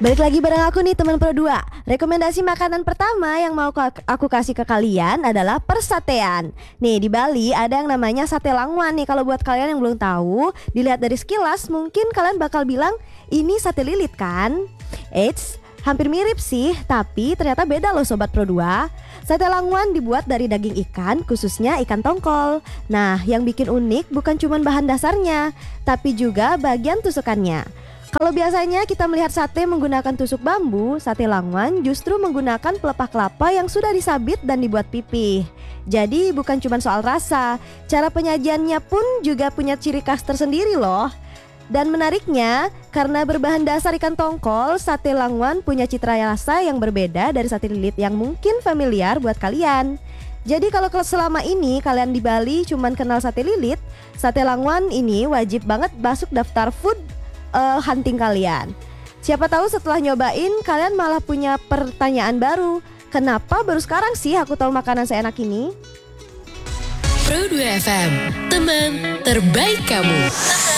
Balik lagi bareng aku nih teman Pro 2. Rekomendasi makanan pertama yang mau aku kasih ke kalian adalah persatean. Nih di Bali ada yang namanya sate langwan nih. Kalau buat kalian yang belum tahu, dilihat dari sekilas mungkin kalian bakal bilang ini sate lilit kan? Eits, hampir mirip sih, tapi ternyata beda loh Sobat Pro 2. Sate langwan dibuat dari daging ikan, khususnya ikan tongkol. Nah, yang bikin unik bukan cuma bahan dasarnya, tapi juga bagian tusukannya. Kalau biasanya kita melihat sate menggunakan tusuk bambu, sate langwan justru menggunakan pelepah kelapa yang sudah disabit dan dibuat pipih. Jadi bukan cuma soal rasa, cara penyajiannya pun juga punya ciri khas tersendiri loh. Dan menariknya, karena berbahan dasar ikan tongkol, sate langwan punya citra rasa yang berbeda dari sate lilit yang mungkin familiar buat kalian. Jadi kalau selama ini kalian di Bali cuman kenal sate lilit, sate langwan ini wajib banget masuk daftar food hunting kalian. Siapa tahu setelah nyobain kalian malah punya pertanyaan baru. Kenapa baru sekarang sih aku tahu makanan seenak ini? Pro 2 FM, teman terbaik kamu.